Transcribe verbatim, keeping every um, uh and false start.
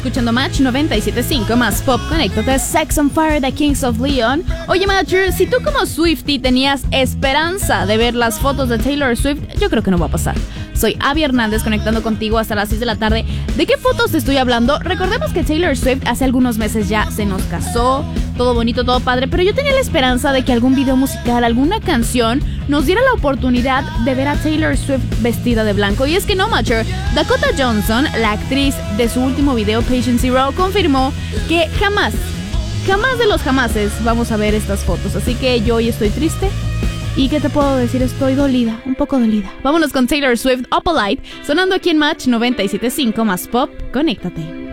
escuchando Match noventa y siete punto cinco más Pop. Conéctate, Sex on Fire de Kings of Leon. Oye, Matcher, si tú como Swiftie tenías esperanza de ver las fotos de Taylor Swift, yo creo que no va a pasar. Soy Abby Hernández conectando contigo hasta las seis de la tarde. ¿De qué fotos te estoy hablando? Recordemos que Taylor Swift hace algunos meses ya se nos casó, todo bonito, todo padre, pero yo tenía la esperanza de que algún video musical, alguna canción, nos diera la oportunidad de ver a Taylor Swift vestida de blanco. Y es que no, Matcher. Dakota Johnson, la actriz de su último video Patient Zero, confirmó que jamás, jamás de los jamases vamos a ver estas fotos. Así que yo hoy estoy triste. ¿Y qué te puedo decir? Estoy dolida, un poco dolida. Vámonos con Taylor Swift, Opalite, sonando aquí en Match noventa y siete punto cinco más Pop. Conéctate.